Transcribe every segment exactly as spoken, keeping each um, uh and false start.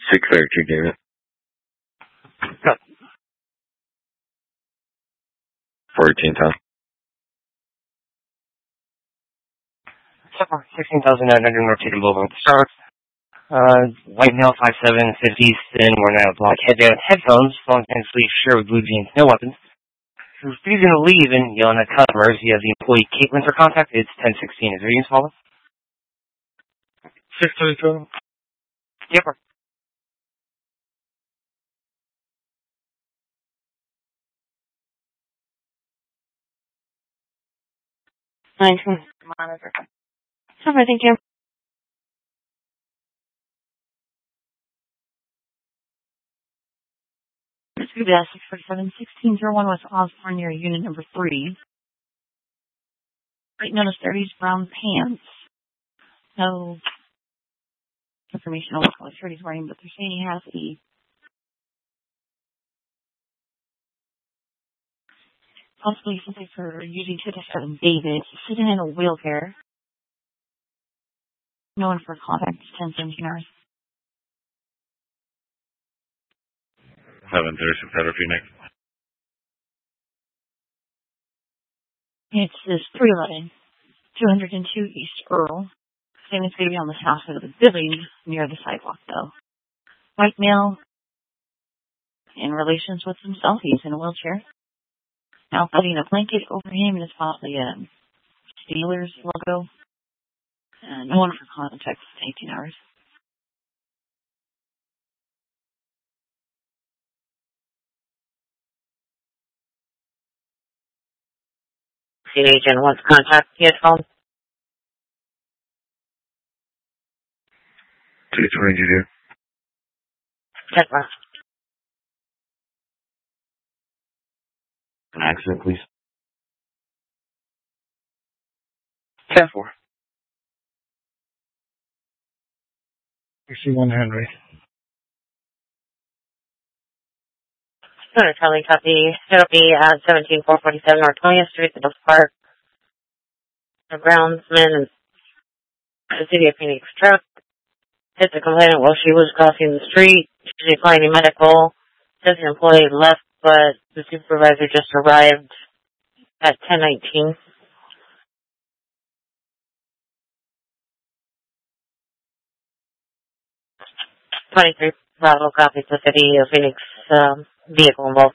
six thirty-two, David. Go. fourteen ton. sixteen thousand nine hundred North Tatum Boulevard. Start. Uh, white male, five seven, fifty, thin, wearing a black headband, headphones, long pants sleeve, shirt with blue jeans, no weapons. Refusing to leave and yelling at customers. He has the employee Caitlin for contact. It's ten sixteen. Is there any follow? six thirty-two. Yep. Nine two. Monitor. Sorry, thank you. Scuba six forty-seven sixteen zero one West Osborne near unit number three. Right notice thirties brown pants. No information on what color shirt he's wearing, but they're saying he has a possibly something for using two seven David. He's sitting in a wheelchair. No one for contact. ten seventeen hours. seven thirty-six out of Phoenix. It's this three eleven, two oh two East Earl. Saying it's going to be on the south side of the building near the sidewalk, though. White male in relations with himself. He's in a wheelchair. Now putting a blanket over him, and it's possibly a Steelers logo. And no one for contact for eighteen hours. Scene agent wants contact via phone. two twenty-two. Check left. An accident, please. ten four. sixty-one Henry. Sure, Charlie, copy. It'll be at seventeen four forty-seven North twentieth Street, the Park. The groundsman is the City of Phoenix truck. Hit the complainant while she was crossing the street. She's declining medical. Says the employee left, but the supervisor just arrived at ten nineteen. twenty-three Bravo copies the City of Phoenix um, vehicle involved.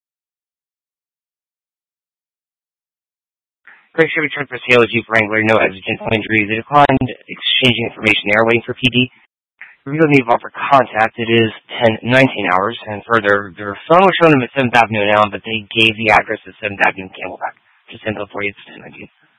Great Chevy truck for sale, Jeep Wrangler, no exigent injuries. They declined exchanging information. They are waiting for P D. Review of the offer contact. It is ten nineteen hours. And further, their phone was showing them at seventh Avenue now, but they gave the address at seventh Avenue Camelback. Just info for you. It's ten nineteen.